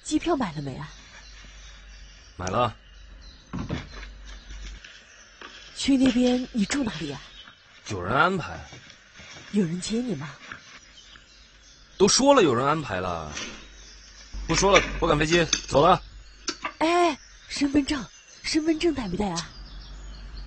机票买了没啊？ 买了。 去那边你住哪里啊？ 有人安排。 有人接你吗？ 都说了有人安排了。不说了，我赶飞机走了。 哎，身份证带没带啊？